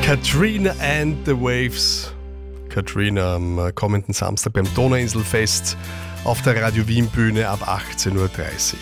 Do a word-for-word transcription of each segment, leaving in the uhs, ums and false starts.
Katrina and the Waves. Katrina am kommenden Samstag beim Donauinselfest auf der Radio Wien Bühne ab achtzehn Uhr dreißig.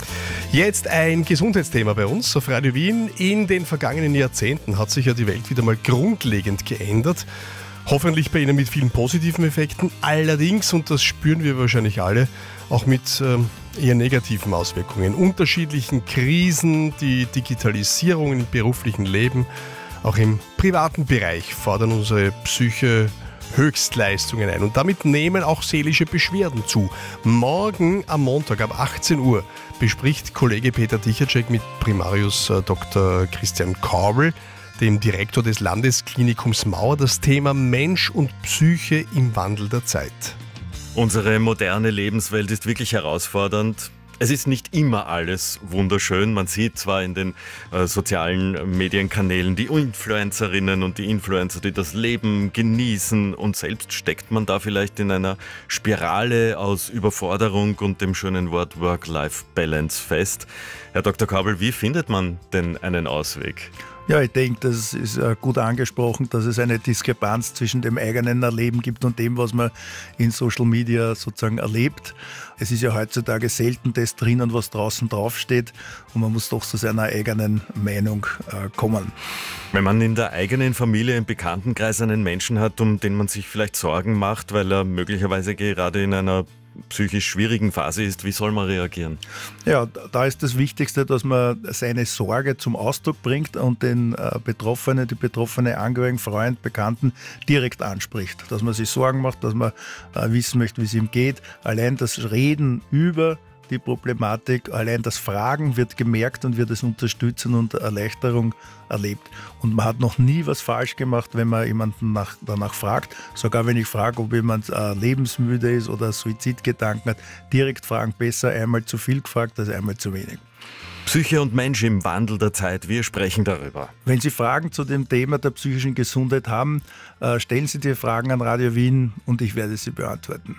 Jetzt ein Gesundheitsthema bei uns auf Radio Wien. In den vergangenen Jahrzehnten hat sich ja die Welt wieder mal grundlegend geändert. Hoffentlich bei Ihnen mit vielen positiven Effekten. Allerdings, und das spüren wir wahrscheinlich alle, auch mit ähm, eher negativen Auswirkungen. Unterschiedlichen Krisen, die Digitalisierung im beruflichen Leben, auch im privaten Bereich fordern unsere Psyche Höchstleistungen ein. Und damit nehmen auch seelische Beschwerden zu. Morgen am Montag ab achtzehn Uhr bespricht Kollege Peter Dichacek mit Primarius äh, Doktor Christian Kaubel, dem Direktor des Landesklinikums Mauer, das Thema Mensch und Psyche im Wandel der Zeit. Unsere moderne Lebenswelt ist wirklich herausfordernd. Es ist nicht immer alles wunderschön. Man sieht zwar in den äh, sozialen Medienkanälen die Influencerinnen und die Influencer, die das Leben genießen, und selbst steckt man da vielleicht in einer Spirale aus Überforderung und dem schönen Wort Work-Life-Balance fest. Herr Doktor Kaubel, wie findet man denn einen Ausweg? Ja, ich denke, das ist gut angesprochen, dass es eine Diskrepanz zwischen dem eigenen Erleben gibt und dem, was man in Social Media sozusagen erlebt. Es ist ja heutzutage selten das drinnen, was draußen draufsteht, und man muss doch zu seiner eigenen Meinung äh, kommen. Wenn man in der eigenen Familie, im Bekanntenkreis einen Menschen hat, um den man sich vielleicht Sorgen macht, weil er möglicherweise gerade in einer psychisch schwierigen Phase ist, wie soll man reagieren? Ja, da ist das Wichtigste, dass man seine Sorge zum Ausdruck bringt und den äh, Betroffenen, die betroffene Angehörigen, Freund, Bekannten direkt anspricht. Dass man sich Sorgen macht, dass man äh, wissen möchte, wie es ihm geht. Allein das Reden über die Problematik, allein das Fragen wird gemerkt und wird es Unterstützung und Erleichterung erlebt. Und man hat noch nie was falsch gemacht, wenn man jemanden nach, danach fragt. Sogar wenn ich frage, ob jemand äh, lebensmüde ist oder Suizidgedanken hat, direkt fragen, besser einmal zu viel gefragt als einmal zu wenig. Psyche und Mensch im Wandel der Zeit, wir sprechen darüber. Wenn Sie Fragen zu dem Thema der psychischen Gesundheit haben, äh, stellen Sie die Fragen an Radio Wien und ich werde sie beantworten.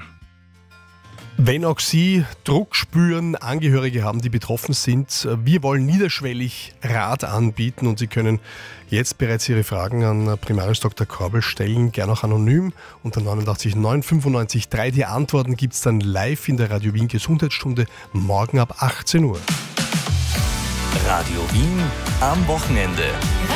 Wenn auch Sie Druck spüren, Angehörige haben, die betroffen sind, wir wollen niederschwellig Rat anbieten und Sie können jetzt bereits Ihre Fragen an Primarius Doktor Kaubel stellen, gerne auch anonym unter neun acht neun fünf neun drei. Die Antworten gibt es dann live in der Radio Wien Gesundheitsstunde morgen ab achtzehn Uhr. Radio Wien am Wochenende.